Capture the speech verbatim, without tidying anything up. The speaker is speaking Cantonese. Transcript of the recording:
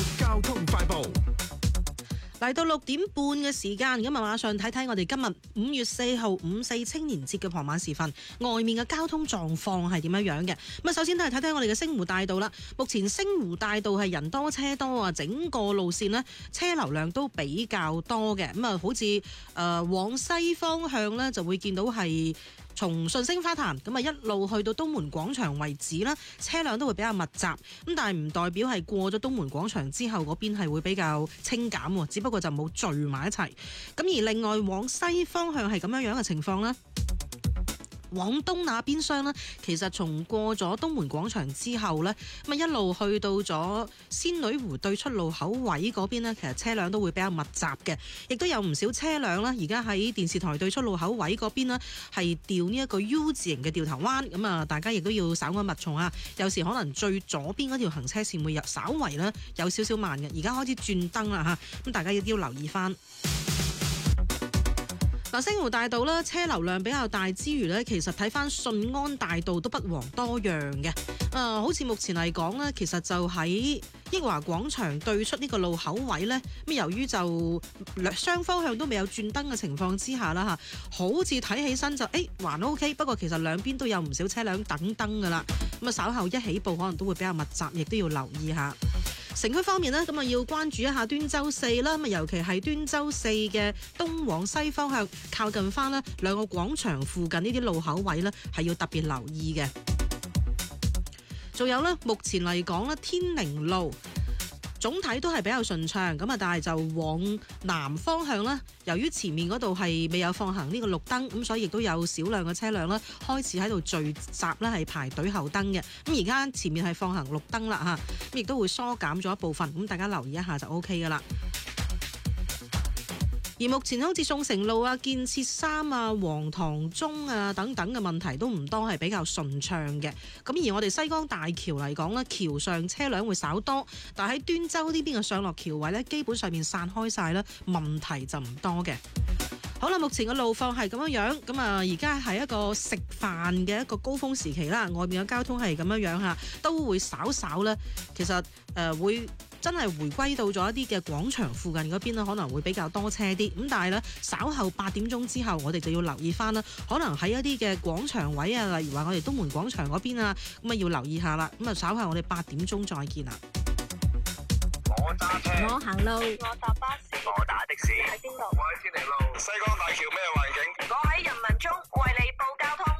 交通快報。 嚟到六點半嘅時間，咁啊馬上睇睇我哋今日五月四號五四青年節嘅傍晚時分，外面嘅交通狀況係點樣樣嘅？咁啊，首先都係睇睇我哋嘅星湖大道啦。目前星湖大道係人多車多啊，整個路線呢車流量都比較多嘅。咁啊，好似誒、呃、往西方向呢，就會見到係從順星花壇咁啊一路去到東門廣場為止啦，車輛都會比較密集。咁但係唔代表係過咗東門廣場之後嗰邊係會比較清減，只不過就冇聚埋一齊。咁而另外往西方向係咁樣樣嘅情況啦。往東那邊廂呢，其實從過咗東門廣場之後呢，咁啊一路去到咗仙女湖對出路口位嗰邊呢，其實車輛都會比較密集嘅，亦都有唔少車輛啦。而家喺電視台對出路口位嗰邊呢，係調呢一個 U 字形嘅掉頭彎，咁啊大家亦都要稍安勿從啊。有時可能最左邊嗰條行車線會有稍為呢有少少慢嘅，而家開始轉燈啦嚇，咁大家亦都要留意翻。嗱，星湖大道咧車流量比較大之餘咧，其實睇翻順安大道都不遑多讓嘅。誒、呃，好似目前嚟講咧，其實就喺益華廣場對出呢個路口位咧，咁由於就雙方向都未有轉燈嘅情況之下啦嚇，好似睇起身就誒、欸、還 OK， 不過其實兩邊都有唔少車輛等燈噶啦。咁啊稍後一起步可能都會比較密集，亦都要留意下。城區方面呢，咁啊要關注一下端州四啦，咁啊尤其係端州四嘅東往西方向靠近翻呢兩個廣場附近呢啲路口位呢，係要特別留意嘅。仲有呢，目前嚟講呢，天寧路總體都係比較順暢，咁啊，但係就往南方向啦。由於前面嗰度係未有放行呢個綠燈，咁所以亦都有少量嘅車輛啦，開始喺度聚集啦，係排隊候燈嘅。咁而家前面係放行綠燈啦嚇，咁亦都會疏減咗一部分，咁大家留意一下就 O K 噶啦。而目前好似宋城路啊、建設三啊、黃塘中啊等等嘅問題都唔多，係比較順暢嘅。咁而我哋西江大橋嚟講呢，橋上車輛會稍多，但喺端州呢邊嘅上落橋位呢，基本上面散開晒啦，問題就唔多嘅。好啦，目前嘅路況係咁樣樣，咁啊而家係一個食飯嘅一個高峰時期啦，外面嘅交通係咁樣樣嚇，都會稍稍呢，其實誒、呃、會。真係回歸到咗一啲嘅廣場附近嗰邊呢，可能會比較多車啲。咁但係呢，稍後八點鐘之後，我哋就要留意翻啦。可能喺一啲嘅廣場位啊，例如話我哋東門廣場嗰邊啊，咁啊要留意下啦。咁啊稍後我哋八點鐘再見啦。 我揸車， 我行路， 我搭巴士， 我打的士。 喺邊度？ 我喺天寧路。西江大橋咩環境？ 我喺人民中為你報交通。